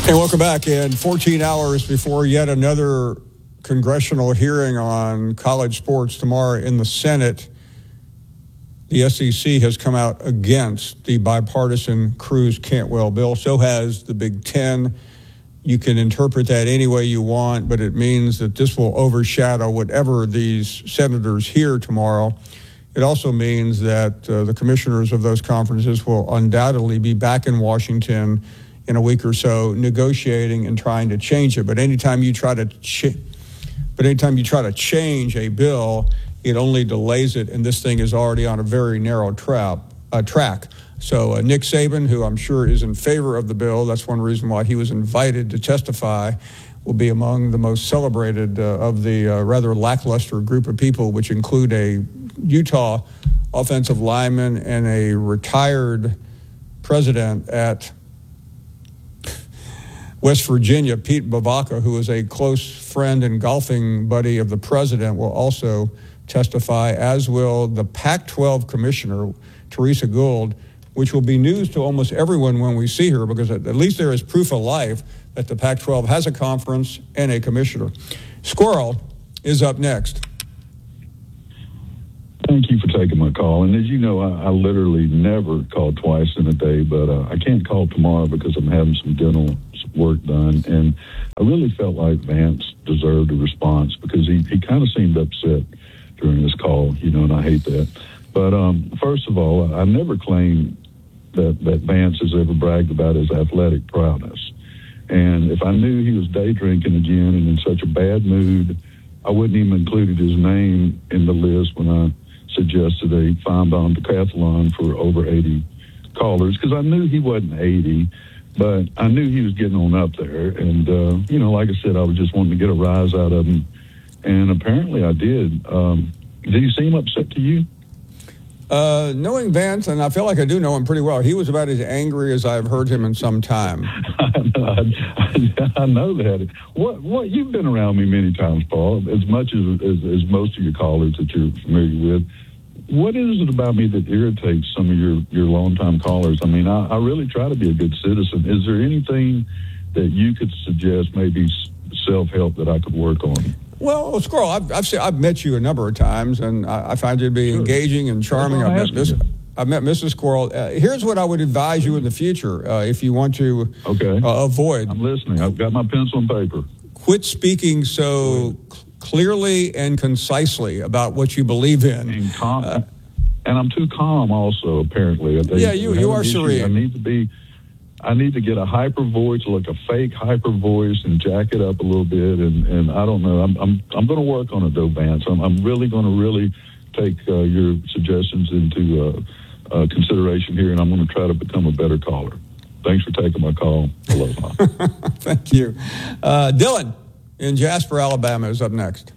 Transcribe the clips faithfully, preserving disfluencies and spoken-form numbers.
Hey, welcome back. In fourteen hours before yet another congressional hearing on college sports tomorrow in the Senate, the S E C has come out against the bipartisan Cruz-Cantwell bill. So has the Big Ten. You can interpret that any way you want, but it means that this will overshadow whatever these senators hear tomorrow. It also means that uh, the commissioners of those conferences will undoubtedly be back in Washington in a week or so, negotiating and trying to change it. But anytime you try to, ch- but anytime you try to change a bill, it only delays it, and this thing is already on a very narrow trap, uh, track. So uh, Nick Saban, who I'm sure is in favor of the bill, that's one reason why he was invited to testify, will be among the most celebrated uh, of the uh, rather lackluster group of people, which include a Utah offensive lineman and a retired president at West Virginia, Pete Bavacca, who is a close friend and golfing buddy of the president, will also testify, as will the Pac twelve commissioner, Teresa Gould, which will be news to almost everyone when we see her, because at least there is proof of life that the Pac twelve has a conference and a commissioner. Squirrel is up next. Thank you for taking my call. And as you know, I, I literally never call twice in a day, but uh, I can't call tomorrow because I'm having some dental work done. And I really felt like Vance deserved a response because he, he kind of seemed upset during this call, you know, and I hate that. But um, first of all, I never claimed that, that Vance has ever bragged about his athletic prowess. And if I knew he was day drinking again and in such a bad mood, I wouldn't even included his name in the list when I suggested a Feinbaum decathlon for over eighty callers, because I knew he wasn't eighty, but I knew he was getting on up there. And, uh, you know, like I said, I was just wanting to get a rise out of him. And apparently I did. Um, did he seem upset to you? Uh, knowing Vance, and I feel like I do know him pretty well, he was about as angry as I've heard him in some time. I, I know that. What? What? You've been around me many times, Paul, as much as, as as most of your callers that you're familiar with. What is it about me that irritates some of your, your longtime callers? I mean, I, I really try to be a good citizen. Is there anything that you could suggest, maybe self-help, that I could work on? Well, Squirrel, I've I've, seen, I've met you a number of times, and I, I find you to be sure. engaging and charming. I've met, Miss, I've met Missus Squirrel. Uh, here's what I would advise you in the future uh, if you want to okay. uh, avoid. I'm listening. I've got my pencil and paper. Quit speaking so cl- clearly and concisely about what you believe in. And, calm, uh, and I'm too calm also, apparently. They, yeah, you, you are serene. I need to be... I need to get a hyper voice, like a fake hyper voice, and jack it up a little bit. And, and I don't know. I'm I'm I'm going to work on it, though, Vance. I'm I'm really going to really take uh, your suggestions into uh, uh, consideration here, and I'm going to try to become a better caller. Thanks for taking my call. Aloha. Thank you, uh, Dylan in Jasper, Alabama is up next.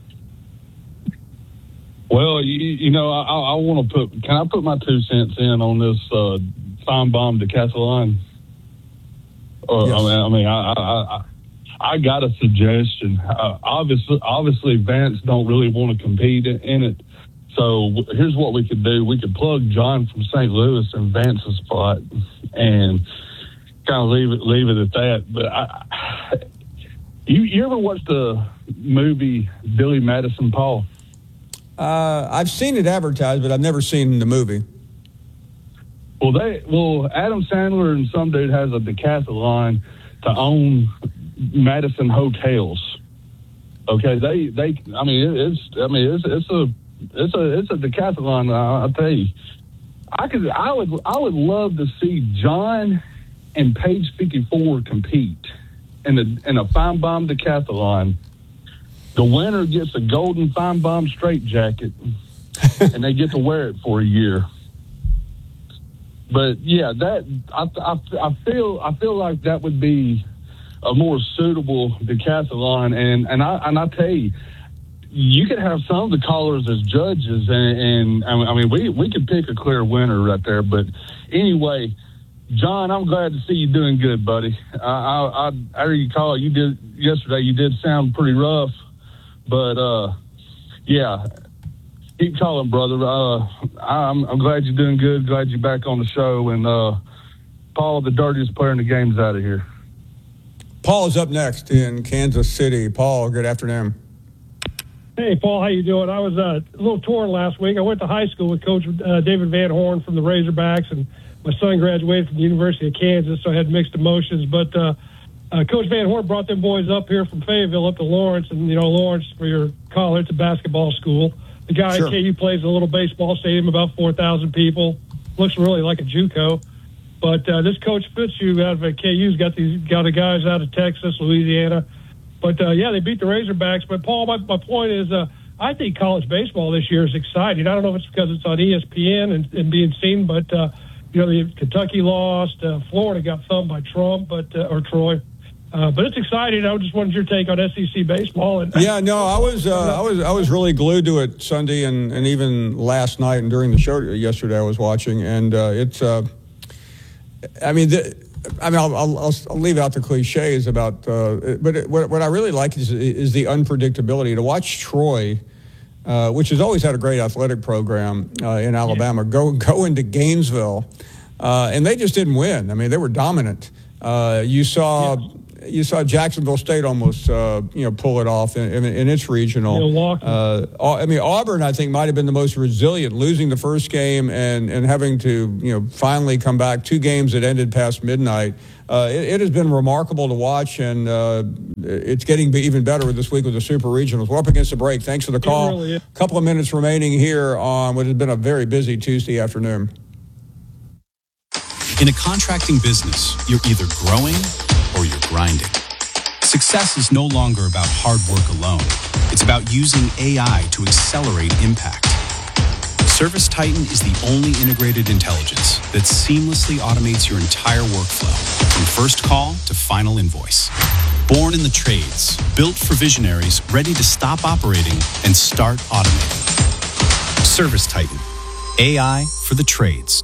Well, you, you know, I, I want to put. Can I put my two cents in on this uh, Feinbaum decathlon? Or, yes. I mean, I, mean I, I, I got a suggestion. Uh, obviously, obviously, Vance don't really want to compete in it. So here's what we could do: we could plug John from Saint Louis in Vance's spot, and kind of leave it leave it at that. But I, you, you ever watched the movie Billy Madison, Paul? Uh, I've seen it advertised, but I've never seen the movie. Well, they well Adam Sandler and some dude has a decathlon to own Madison hotels. Okay, they they I mean it's I mean it's it's a it's a it's a decathlon. I'll tell you, I could I would I would love to see John and Page fifty-four compete in a in a Feinbaum decathlon. The winner gets a golden Feinbaum straitjacket, and they get to wear it for a year. But yeah, that I, I, I feel I feel like that would be a more suitable decathlon, and and I and I tell you, you could have some of the callers as judges, and, and I mean we we could pick a clear winner right there. But anyway, John, I'm glad to see you doing good, buddy. I I, I, I heard you call you did yesterday. You did sound pretty rough, but uh, yeah. Keep calling, brother. Uh, I'm, I'm glad you're doing good. Glad you're back on the show. And uh, Paul, the dirtiest player in the game, is out of here. Paul is up next in Kansas City. Paul, good afternoon. Hey, Paul, how you doing? I was uh, a little torn last week. I went to high school with Coach uh, David Van Horn from the Razorbacks, and my son graduated from the University of Kansas, so I had mixed emotions. But uh, uh, Coach Van Horn brought them boys up here from Fayetteville up to Lawrence, and, you know, Lawrence, for your college, it's a basketball school. The guy Sure. at K U plays a little baseball stadium, about four thousand people. Looks really like a JUCO. But uh, this Coach Fitzhugh out of K U's got these got the guys out of Texas, Louisiana. But, uh, yeah, they beat the Razorbacks. But, Paul, my, my point is uh, I think college baseball this year is exciting. I don't know if it's because it's on E S P N and, and being seen, but, uh, you know, the, Kentucky lost. Uh, Florida got thumped by Trump but uh, or Troy. Uh, but it's exciting. I just wanted your take on S E C baseball. And Yeah, no, I was uh, I was I was really glued to it Sunday and, and even last night and during the show yesterday I was watching, and uh, it's uh, I mean the, I mean I'll, I'll, I'll leave out the cliches about uh, but it, what, what I really like is is the unpredictability to watch Troy, uh, which has always had a great athletic program uh, in Alabama, yeah. go go into Gainesville, uh, and they just didn't win. I mean they were dominant. Uh, you saw. Yeah. You saw Jacksonville State almost, uh, you know, pull it off in, in, in its regional. Uh, I mean, Auburn, I think, might have been the most resilient, losing the first game and, and having to, you know, finally come back. Two games that ended past midnight. Uh, it, it has been remarkable to watch, and uh, it's getting even better this week with the Super Regionals. We're up against the break. Thanks for the call. A really couple of minutes remaining here on what has been a very busy Tuesday afternoon. In a contracting business, you're either growing or you're grinding. Success is no longer about hard work alone. It's about using A I to accelerate impact. ServiceTitan is the only integrated intelligence that seamlessly automates your entire workflow, from first call to final invoice. Born in the trades, built for visionaries ready to stop operating and start automating. ServiceTitan, A I for the trades.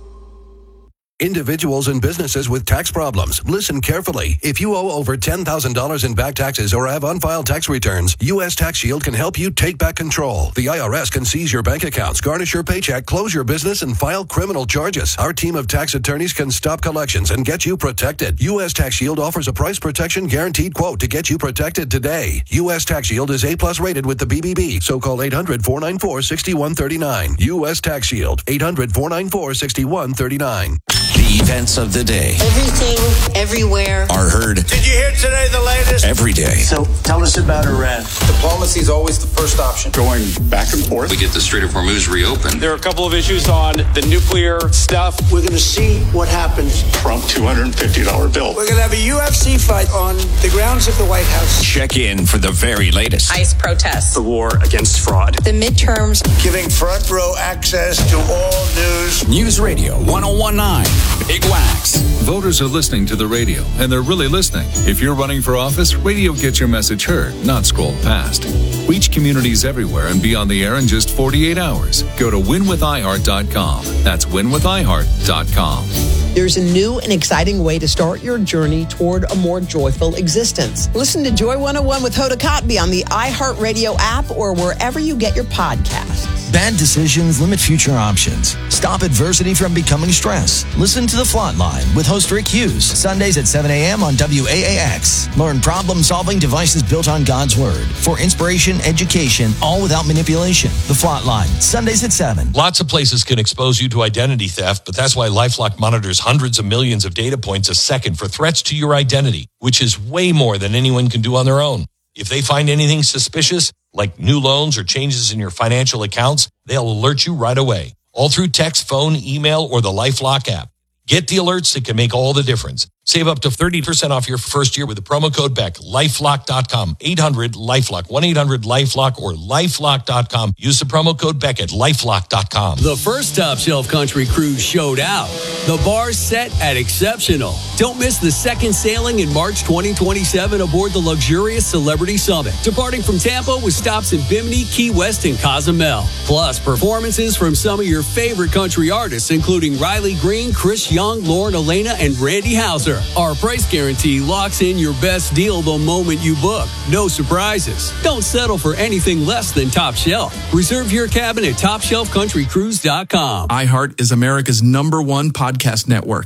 Individuals and businesses with tax problems. Listen carefully. If you owe over ten thousand dollars in back taxes or have unfiled tax returns, U S Tax Shield can help you take back control. The I R S can seize your bank accounts, garnish your paycheck, close your business, and file criminal charges. Our team of tax attorneys can stop collections and get you protected. U S Tax Shield offers a price protection guaranteed quote to get you protected today. U S Tax Shield is A-plus rated with the B B B, so call eight hundred, four nine four, six one three nine. U S Tax Shield, eight hundred, four nine four, six one three nine. The events of the day. Everything, everywhere. Are heard. Did you hear today the latest? Every day. So tell us about Iran. Diplomacy is always the first option. Going back and forth. We get the Strait of Hormuz reopened. There are a couple of issues on the nuclear stuff. We're going to see what happens. Trump two hundred fifty dollars bill. We're going to have a U F C fight on the grounds of the White House. Check in for the very latest. ICE protests. The war against fraud. The midterms. Giving front row access to all news. News Radio one oh one point nine. Big Wax. Voters are listening to the radio, and they're really listening. If you're running for office, radio gets your message heard, not scrolled past. Reach communities everywhere and be on the air in just forty-eight hours. Go to win with i heart dot com. That's win with i heart dot com. There's a new and exciting way to start your journey toward a more joyful existence. Listen to Joy one oh one with Hoda Kotb on the iHeartRadio app or wherever you get your podcasts. Bad decisions limit future options. Stop adversity from becoming stress. Listen to The Flatline with host Rick Hughes, Sundays at seven a.m. on W A A X. Learn problem-solving devices built on God's Word for inspiration, education, all without manipulation. The Flatline, Sundays at seven. Lots of places can expose you to identity theft, but that's why LifeLock monitors hundreds of millions of data points a second for threats to your identity, which is way more than anyone can do on their own. If they find anything suspicious, like new loans or changes in your financial accounts, they'll alert you right away, all through text, phone, email, or the LifeLock app. Get the alerts that can make all the difference. Save up to thirty percent off your first year with the promo code B E C. lifelock dot com, eight hundred LifeLock, one eight hundred LifeLock, or lifelock dot com. Use the promo code B E C at lifelock dot com. The first Top Shelf Country Cruise showed out. The bar's set at exceptional. Don't miss the second sailing in March twenty twenty-seven aboard the luxurious Celebrity Summit, departing from Tampa with stops in Bimini, Key West, and Cozumel. Plus, performances from some of your favorite country artists, including Riley Green, Chris Young, Lauren Elena, and Randy Houser. Our price guarantee locks in your best deal the moment you book. No surprises. Don't settle for anything less than Top Shelf. Reserve your cabin at top shelf country cruise dot com. iHeart is America's number one podcast network.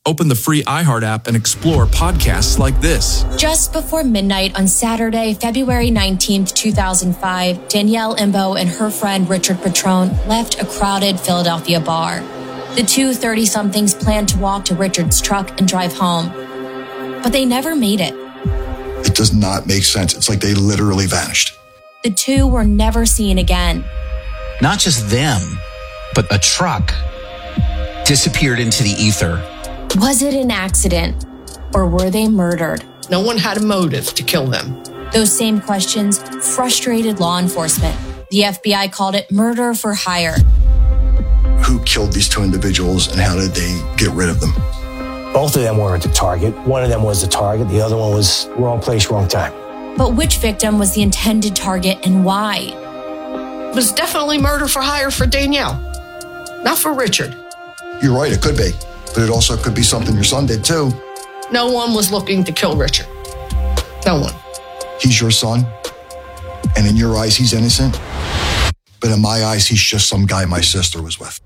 Open the free iHeart app and explore podcasts like this. Just before midnight on Saturday, February nineteenth, two thousand five, Danielle Imbo and her friend Richard Petrone left a crowded Philadelphia bar. The two thirty-somethings planned to walk to Richard's truck and drive home, but they never made it. It does not make sense. It's like they literally vanished. The two were never seen again. Not just them, but a truck disappeared into the ether. Was it an accident, or were they murdered? No one had a motive to kill them. Those same questions frustrated law enforcement. The F B I called it murder for hire. Who killed these two individuals and how did they get rid of them? Both of them weren't the target. One of them was the target. The other one was wrong place, wrong time. But which victim was the intended target and why? It was definitely murder for hire for Danielle, not for Richard. You're right, it could be. But it also could be something your son did too. No one was looking to kill Richard. No one. He's your son, and in your eyes, he's innocent. But in my eyes, he's just some guy my sister was with.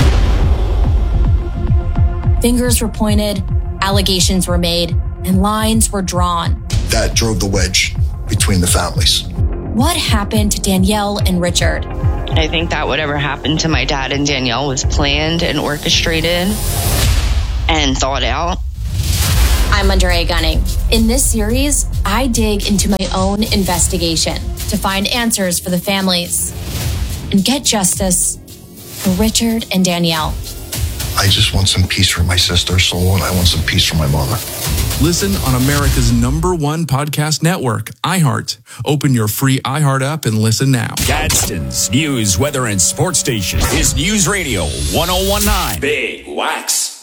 Fingers were pointed, allegations were made, and lines were drawn. That drove the wedge between the families. What happened to Danielle and Richard? I think that whatever happened to my dad and Danielle was planned and orchestrated and thought out. I'm Under A. Gunning. In this series, I dig into my own investigation to find answers for the families and get justice for Richard and Danielle. I just want some peace for my sister, so I want some peace for my mother. Listen on America's number one podcast network, iHeart. Open your free iHeart app and listen now. Gadsden's news, weather, and sports station is News Radio one oh one point nine. Big Wax.